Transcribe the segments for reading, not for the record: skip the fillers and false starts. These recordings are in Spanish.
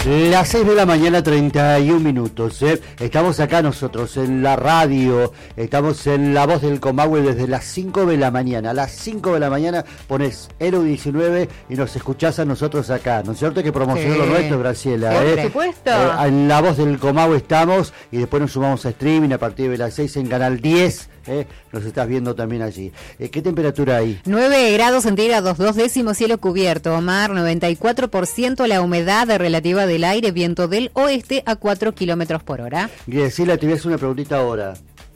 Las 6 de la mañana, 31 minutos. Estamos acá nosotros en la radio, estamos en La Voz del Comahue desde las 5 de la mañana. A las 5 de la mañana pones Ero 19 y nos escuchás a nosotros acá. ¿No es cierto? Que promocionó lo nuestro, Graciela. Por supuesto. En La Voz del Comahue estamos y después nos sumamos a streaming a partir de las 6 en Canal 10. Nos estás viendo también allí. ¿Qué temperatura hay? 9 grados centígrados, 2 décimos, cielo cubierto. Omar, 94% la humedad relativa del aire, viento del oeste a 4 kilómetros por hora. Graciela, te voy a hacer una preguntita ahora.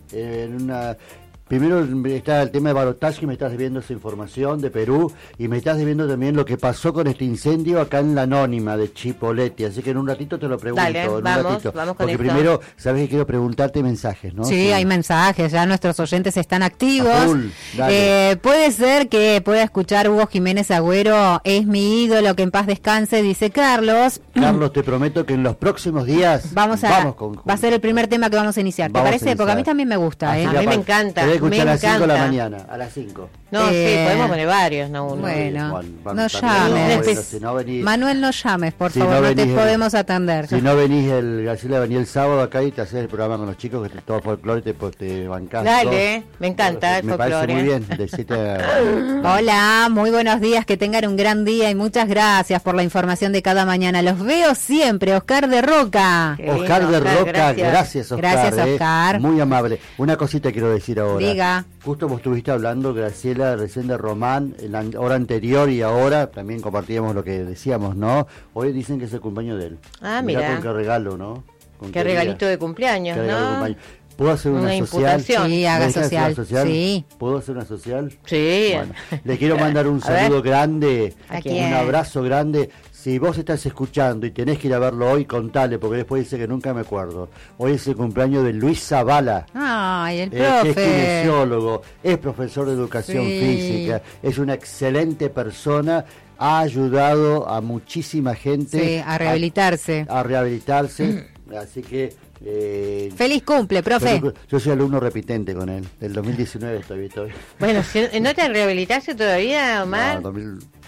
Primero está el tema de Balotage, que me estás debiendo esa información de Perú, y me estás debiendo también lo que pasó con este incendio acá en la Anónima de Chipolete, así que en un ratito te lo pregunto. Dale, vamos con porque esto. Primero, sabes que quiero preguntarte mensajes, ¿no? Sí, hay mensajes, ya nuestros oyentes están activos. Puede ser que pueda escuchar Hugo Jiménez Agüero, es mi ídolo, que en paz descanse, dice Carlos. Carlos, te prometo que en los próximos días va a ser el primer tema que vamos a iniciar. ¿Te parece? Porque a mí también me gusta. A mí me encanta. Te voy a escuchar a las 5 de la mañana, a las 5. No, sí, podemos poner varios, no uno. Bueno, no llames. Si no venís, Manuel, no llames, por favor, no te podemos atender. Si no venís, Graciela, vení el sábado acá y te haces el programa con los chicos, que todo folclore, te bancás. Dale, me encanta el folclore. Me parece muy bien, de 7 a... Hola, muy buenos días, que tengan un gran día y muchas gracias por la información de cada mañana. Los veo siempre, Oscar de Roca. Oscar de Roca, gracias Oscar. Gracias, Oscar. Muy amable. Una cosita quiero decir ahora. Diga. Justo vos estuviste hablando, Graciela, recién de Román, en la hora anterior y ahora también compartíamos lo que decíamos, ¿no? Hoy dicen que es el cumpleaños de él. Ah, mira. Con qué regalo, ¿no? Qué regalito de cumpleaños, ¿no? ¿Puedo hacer una social? Sí, haga social. Sí. ¿Puedo hacer una social? Sí. Bueno, le quiero mandar un saludo grande, un abrazo grande. Si vos estás escuchando y tenés que ir a verlo hoy, contale, porque después dice que nunca me acuerdo. Hoy es el cumpleaños de Luis Zavala. Ay, el profe. Que es kinesiólogo, es profesor de educación física, es una excelente persona, ha ayudado a muchísima gente a rehabilitarse. A rehabilitarse, así que... feliz cumple, profe. Yo soy alumno repitente con él, del 2019 estoy. Bueno, ¿no te rehabilitaste todavía, Omar? No,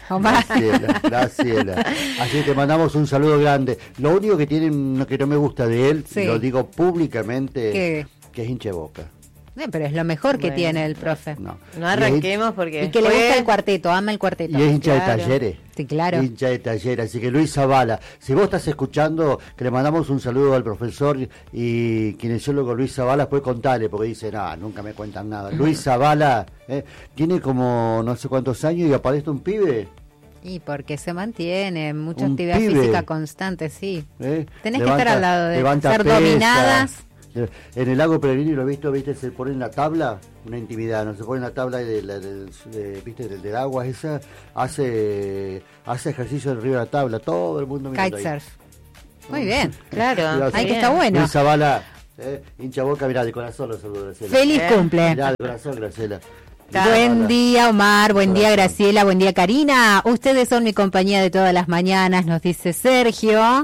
Graciela. Así que te mandamos un saludo grande. Lo único que que no me gusta de él, lo digo públicamente, que es hincha de Boca. Pero es lo mejor que tiene el profe. No arranquemos porque... Y que le gusta el cuarteto, ama el cuarteto. Y es hincha de Talleres. Sí, claro. Hincha de Talleres. Así que Luis Zavala, si vos estás escuchando, que le mandamos un saludo al profesor y kinesiólogo Luis Zavala, después contale, porque dice, nunca me cuentan nada. Luis Zavala tiene como no sé cuántos años y aparece un pibe. Y porque se mantiene, mucha actividad física constante, sí. Tenés que estar al lado de ser dominadas. En el lago Pellegrini lo he visto, viste, se pone en la tabla, una intimidad, no se pone en la tabla viste, del agua esa, hace ejercicio arriba de la tabla, todo el mundo mirando kitesurf. Muy bien, claro. Ahí que está bueno. Luis Zavala, hincha Boca, mirá, de corazón lo saludo, Graciela. Feliz cumple. Mirá, de corazón, Graciela. Buen día, Omar, buen día, Graciela, buen día, Karina. Ustedes son mi compañía de todas las mañanas, nos dice Sergio.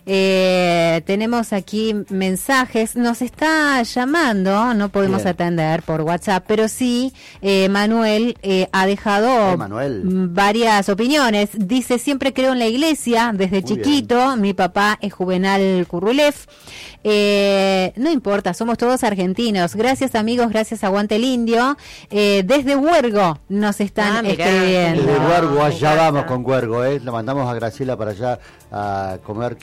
Tenemos aquí mensajes, nos está llamando, no podemos atender por WhatsApp, pero sí, Manuel ha dejado varias opiniones. Dice, siempre creo en la iglesia, desde chiquito, mi papá es Juvenal Currulev. No importa, somos todos argentinos. Gracias, amigos, gracias, aguante el indio. Desde Huergo nos están escribiendo. Desde Huergo, allá vamos con Huergo, le mandamos a Graciela para allá a comer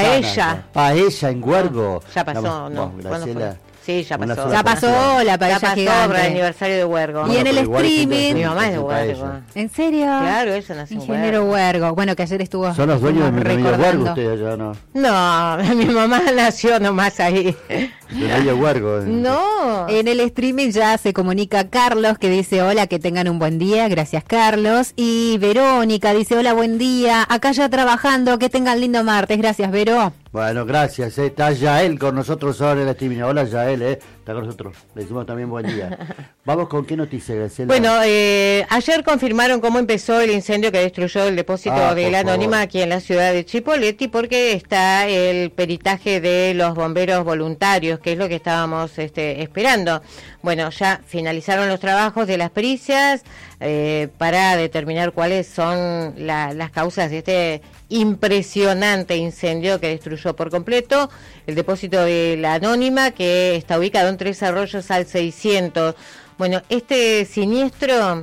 paella en Huergo. Ya pasó, ¿no? Graciela. Sí, ya pasó. Ya pasó la paella gigante. Para el aniversario de Huergo. Y en el streaming. Mi mamá es de Huergo. ¿En serio? Claro, eso nació en Ingeniero Huergo. Bueno, que ayer estuvo. Son los dueños de mi Huergo ustedes allá, ¿no? No, mi mamá nació nomás ahí. De Huergo. No. En el streaming ya se comunica Carlos, que dice hola, que tengan un buen día. Gracias, Carlos. Y Verónica dice hola, buen día. Acá ya trabajando, que tengan lindo martes. Gracias, Vero. Bueno, gracias. Está Yael con nosotros ahora en la streaming. Hola, Yael, está con nosotros. Le decimos también buen día. Vamos con qué noticia, Graciela. Bueno, ayer confirmaron cómo empezó el incendio que destruyó el depósito de la Anónima aquí en la ciudad de Chipoleti, porque está el peritaje de los bomberos voluntarios, que es lo que estábamos esperando. Bueno, ya finalizaron los trabajos de las pericias para determinar cuáles son las causas de este impresionante incendio que destruyó por completo el depósito de La Anónima, que está ubicado en 3 Arroyos al 600. Bueno, este siniestro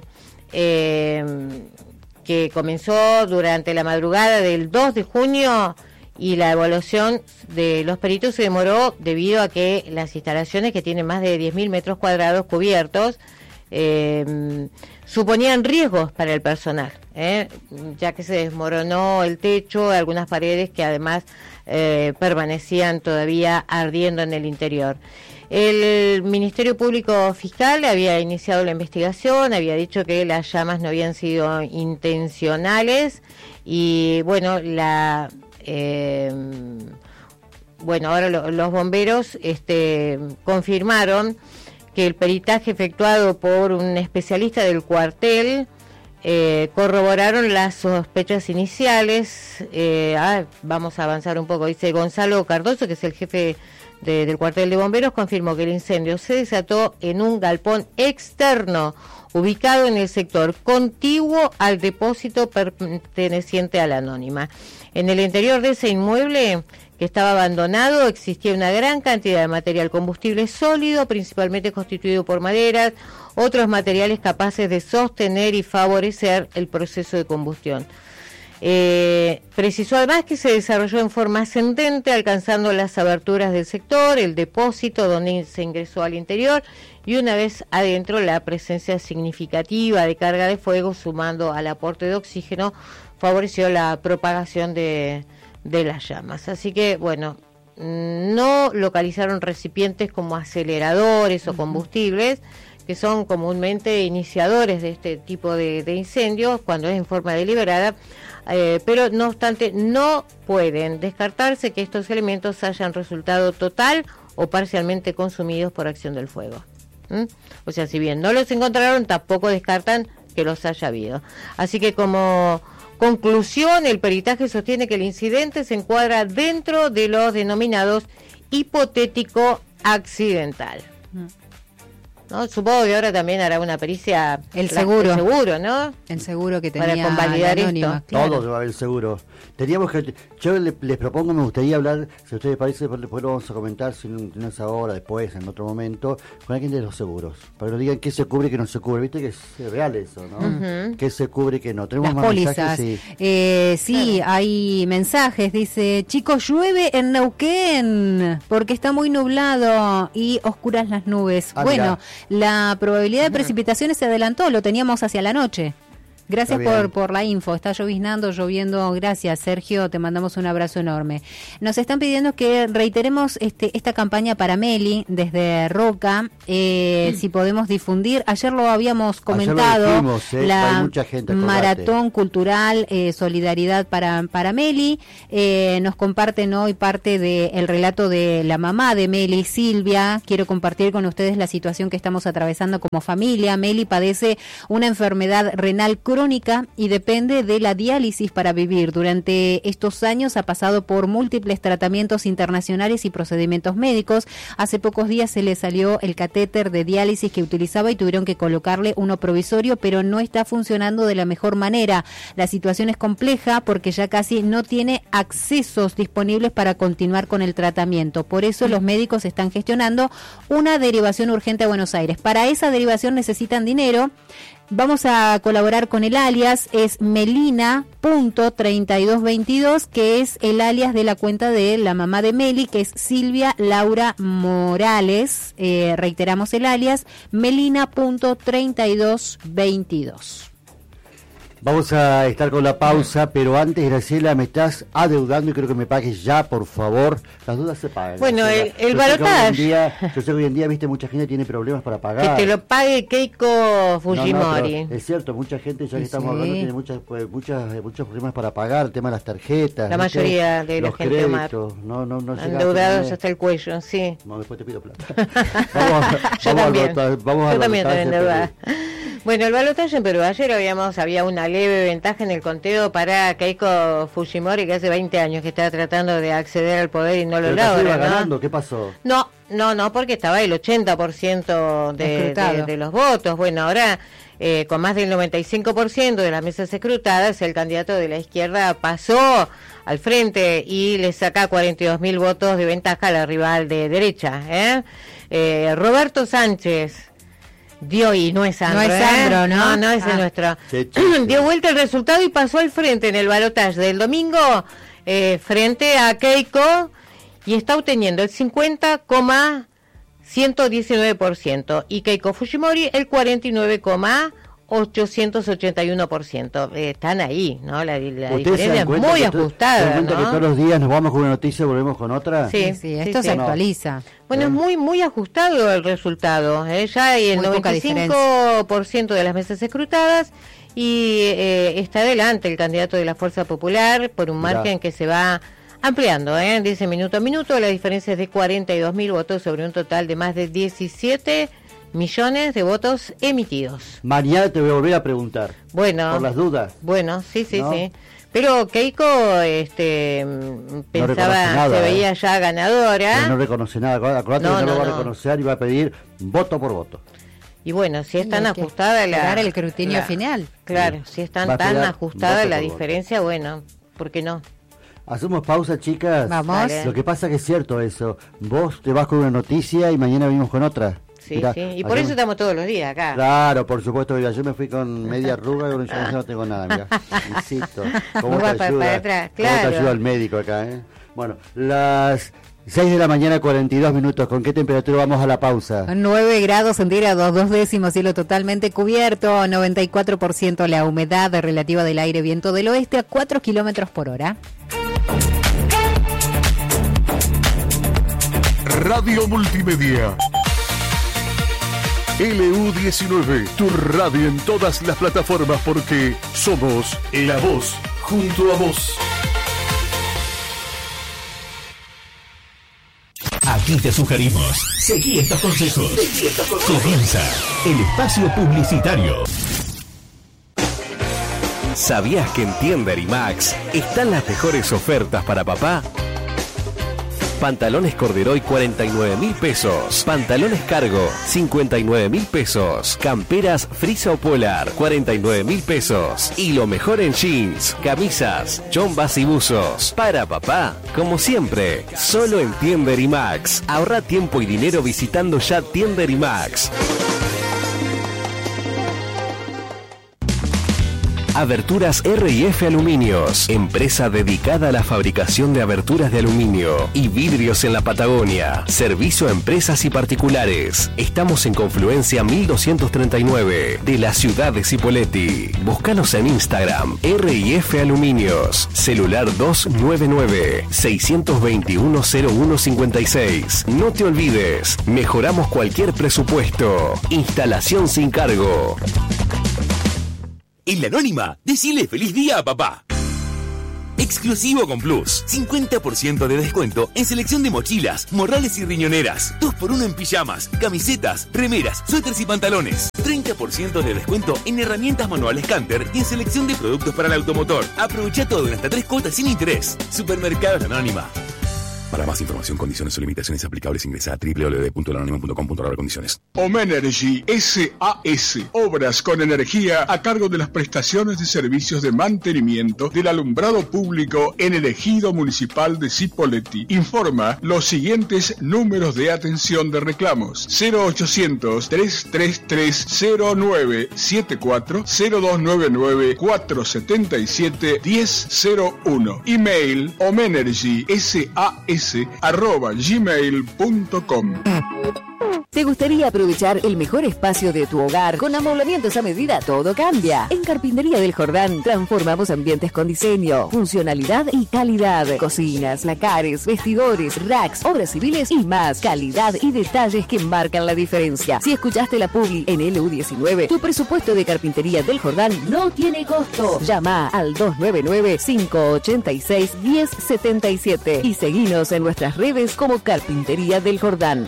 que comenzó durante la madrugada del 2 de junio y la evaluación de los peritos se demoró debido a que las instalaciones, que tienen más de 10.000 metros cuadrados cubiertos, suponían riesgos para el personal, ya que se desmoronó el techo, algunas paredes que además permanecían todavía ardiendo en el interior. El Ministerio Público Fiscal había iniciado la investigación, había dicho que las llamas no habían sido intencionales y bueno, ahora los bomberos confirmaron que el peritaje efectuado por un especialista del cuartel corroboraron las sospechas iniciales. Vamos a avanzar un poco. Dice Gonzalo Cardoso, que es el jefe del cuartel de bomberos, confirmó que el incendio se desató en un galpón externo ubicado en el sector contiguo al depósito perteneciente a La Anónima. En el interior de ese inmueble, que estaba abandonado, existía una gran cantidad de material combustible sólido, principalmente constituido por maderas, otros materiales capaces de sostener y favorecer el proceso de combustión. Precisó además que se desarrolló en forma ascendente, alcanzando las aberturas del sector, el depósito donde se ingresó al interior, y una vez adentro la presencia significativa de carga de fuego, sumando al aporte de oxígeno, favoreció la propagación de las llamas. Así que, bueno, no localizaron recipientes como aceleradores o combustibles, que son comúnmente iniciadores de este tipo de incendios cuando es en forma deliberada, pero no obstante no pueden descartarse que estos elementos hayan resultado total o parcialmente consumidos por acción del fuego. O sea, si bien no los encontraron, tampoco descartan que los haya habido. Así que, como conclusión, el peritaje sostiene que el incidente se encuadra dentro de los denominados hipotético accidental. ¿No? Supongo que ahora también hará una pericia el seguro, ¿no? El seguro que tenía para convalidar Anónima, esto. Claro. Todo va a haber seguro. Teníamos que, yo les propongo, me gustaría hablar, si a ustedes parece, después lo vamos a comentar, si no es ahora, después, en otro momento, con alguien de los seguros, para que nos digan qué se cubre y qué no se cubre. Viste que es real eso, ¿no? Uh-huh. Qué se cubre y qué no. Tenemos las más pólizas. Mensajes. Sí, claro. Hay mensajes. Dice: chicos, llueve en Neuquén porque está muy nublado y oscuras las nubes. Bueno, la probabilidad de precipitaciones se adelantó, lo teníamos hacia la noche. Gracias por la info. Está lloviendo. Gracias, Sergio. Te mandamos un abrazo enorme. Nos están pidiendo que reiteremos esta campaña para Meli desde Roca. Si podemos difundir. Ayer lo habíamos comentado. Ayer lo dijimos, la hay mucha gente, maratón cultural Solidaridad para Meli. Nos comparten hoy parte del relato de la mamá de Meli, Silvia. Quiero compartir con ustedes la situación que estamos atravesando como familia. Meli padece una enfermedad renal crónica y depende de la diálisis para vivir. Durante estos años ha pasado por múltiples tratamientos internacionales y procedimientos médicos. Hace pocos días se le salió el catéter de diálisis que utilizaba y tuvieron que colocarle uno provisorio, pero no está funcionando de la mejor manera. La situación es compleja porque ya casi no tiene accesos disponibles para continuar con el tratamiento. Por eso los médicos están gestionando una derivación urgente a Buenos Aires. Para esa derivación necesitan dinero. Vamos a colaborar con el alias, es Melina.3222, que es el alias de la cuenta de la mamá de Meli, que es Silvia Laura Morales. Reiteramos el alias, Melina.3222. Vamos a estar con la pausa, pero antes, Graciela, me estás adeudando y creo que me pagues ya, por favor. Las dudas se pagan. Bueno, el balotaje. Yo sé que hoy en día, viste, mucha gente tiene problemas para pagar. Que te lo pague Keiko Fujimori. No, es cierto, mucha gente, ya que estamos hablando, tiene muchos problemas para pagar, el tema de las tarjetas. La mayoría de la gente, créditos, no endeudados hasta el cuello, sí. No, después te pido plata. Yo también estoy endeudada. Bueno, el balotaje en Perú. Ayer había una leve ventaja en el conteo para Keiko Fujimori, que hace 20 años que está tratando de acceder al poder y no lo logra, iba ¿no? ganando, ¿qué pasó? No, No, porque estaba el 80% de los votos. Bueno, ahora con más del 95% de las mesas escrutadas, el candidato de la izquierda pasó al frente y le saca 42.000 votos de ventaja a la rival de derecha. Roberto Sánchez dio, y no es Sandro, ¿no? No es el nuestro. Sí. Dio vuelta el resultado y pasó al frente en el balotaje del domingo frente a Keiko, y está obteniendo el 50,119% y Keiko Fujimori el 49,881%. Están ahí, ¿no? La diferencia es muy ajustada. ¿Se dan cuenta, ¿no?, que todos los días nos vamos con una noticia y volvemos con otra? Sí, esto se actualiza. Bueno, es muy ajustado el resultado. Ya hay el 95% de las mesas escrutadas y está adelante el candidato de la Fuerza Popular por un margen que se va ampliando, dice minuto a minuto. La diferencia es de 42.000 votos sobre un total de más de 17 millones de votos emitidos. Mañana te voy a volver a preguntar. Bueno. Por las dudas. Bueno, sí. Pero Keiko pensaba, se veía ya ganadora. Pero no reconoce nada. Acordate que no lo va a reconocer y va a pedir voto por voto. Y bueno, si es tan ajustada el escrutinio final. Claro, si es tan ajustada la diferencia, bueno, ¿por qué no? Hacemos pausa, chicas. Vamos. Dale. Lo que pasa que es cierto eso. Vos te vas con una noticia y mañana venimos con otra. Sí, mirá, y por eso estamos todos los días acá. Claro, por supuesto. Mira, yo me fui con media arruga y bueno, yo no tengo nada. Mira, insisto. ¿Cómo te ayuda? Para atrás, claro. ¿Cómo te ayuda el médico acá? Bueno, las 6 de la mañana, 42 minutos. ¿Con qué temperatura vamos a la pausa? 9 grados centígrados, 2 décimos, cielo totalmente cubierto, 94% la humedad relativa del aire, viento del oeste a 4 kilómetros por hora. Radio Multimedia. LU19, tu radio en todas las plataformas, porque somos la voz junto a vos. Aquí te sugerimos, seguí estos consejos. Comienza el espacio publicitario. ¿Sabías que en Tiender y Max están las mejores ofertas para papá? Pantalones Corderoy 49.000 pesos. Pantalones Cargo 59.000 pesos. Camperas Frisa o Polar 49.000 pesos. Y lo mejor en jeans, camisas, chombas y buzos. Para papá, como siempre, solo en Tiender y Max. Ahorra tiempo y dinero visitando ya Tiender y Max. Aberturas R&F Aluminios, empresa dedicada a la fabricación de aberturas de aluminio y vidrios en la Patagonia. Servicio a empresas y particulares. Estamos en Confluencia 1239 de la ciudad de Cipolletti. Búscanos en Instagram, R&F Aluminios. Celular 299-621-0156. No te olvides, mejoramos cualquier presupuesto. Instalación sin cargo. En La Anónima, decile feliz día a papá. Exclusivo con Plus. 50% de descuento en selección de mochilas, morrales y riñoneras. 2x1 en pijamas, camisetas, remeras, suéteres y pantalones. 30% de descuento en herramientas manuales Canter y en selección de productos para el automotor. Aprovecha todo en hasta 3 cuotas sin interés. Supermercados La Anónima. Para más información, condiciones o limitaciones aplicables, ingresa a www.lanonima.com.ar/condiciones. Omenergy SAS, obras con energía a cargo de las prestaciones de servicios de mantenimiento del alumbrado público en el ejido municipal de Cipolletti. Informa los siguientes números de atención de reclamos: 0800-333-0974, 0299-477-1001. Email omenergysas@gmail.com. ¿Te gustaría aprovechar el mejor espacio de tu hogar con amoblamientos a medida? Todo cambia. En Carpintería del Jordán transformamos ambientes con diseño, funcionalidad y calidad. Cocinas, lacares, vestidores, racks, obras civiles y más. Calidad y detalles que marcan la diferencia. Si escuchaste la publi en LU19, tu presupuesto de Carpintería del Jordán no tiene costo. Llama al 299-586-1077 y seguinos en nuestras redes como Carpintería del Jordán.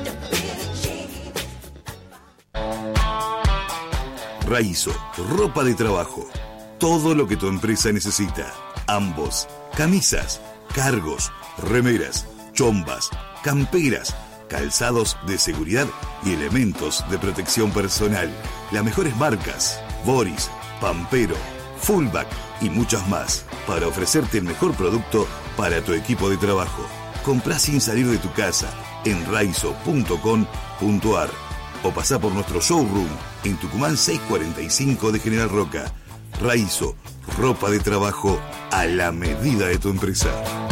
Raizo, ropa de trabajo, todo lo que tu empresa necesita. Ambos, camisas, cargos, remeras, chombas, camperas, calzados de seguridad y elementos de protección personal. Las mejores marcas, Boris, Pampero, Fullback y muchas más, para ofrecerte el mejor producto para tu equipo de trabajo. Comprá sin salir de tu casa en raizo.com.ar o pasá por nuestro showroom en Tucumán 645 de General Roca. Raizo, ropa de trabajo a la medida de tu empresa.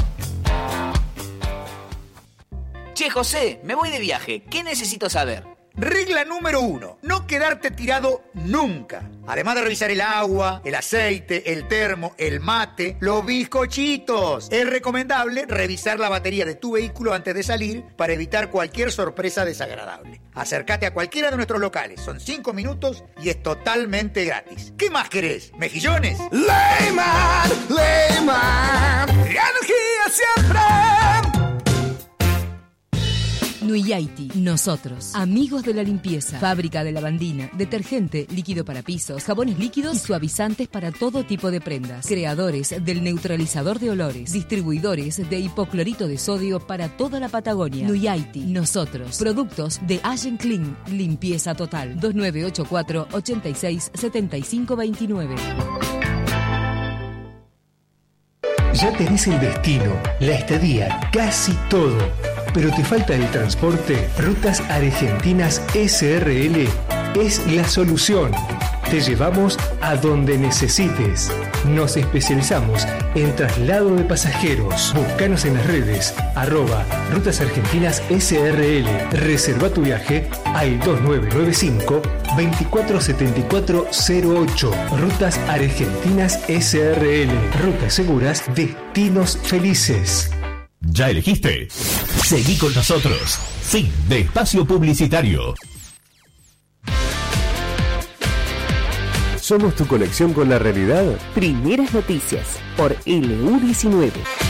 Che, José, me voy de viaje. ¿Qué necesito saber? Regla número 1, no quedarte tirado nunca. Además de revisar el agua, el aceite, el termo, el mate, los bizcochitos. Es recomendable revisar la batería de tu vehículo antes de salir para evitar cualquier sorpresa desagradable. Acércate a cualquiera de nuestros locales, son 5 minutos y es totalmente gratis. ¿Qué más querés? ¿Mejillones? Leyman, energía siempre. Nuyaiti, nosotros, amigos de la limpieza, fábrica de lavandina, detergente, líquido para pisos, jabones líquidos y suavizantes para todo tipo de prendas, creadores del neutralizador de olores, distribuidores de hipoclorito de sodio para toda la Patagonia. Nuyaiti, nosotros, productos de Allen Clean, limpieza total, 2984 86 75 29. Ya tenés el destino, la estadía, casi todo. Pero te falta el transporte. Rutas Argentinas SRL es la solución. Te llevamos a donde necesites. Nos especializamos en traslado de pasajeros. Búscanos en las redes @Rutas Argentinas SRL. Reserva tu viaje al 2995 247408. Rutas Argentinas SRL. Rutas seguras, destinos felices. ¿Ya elegiste? Seguí con nosotros. Fin de espacio publicitario. ¿Somos tu conexión con la realidad? Primeras noticias por LU19.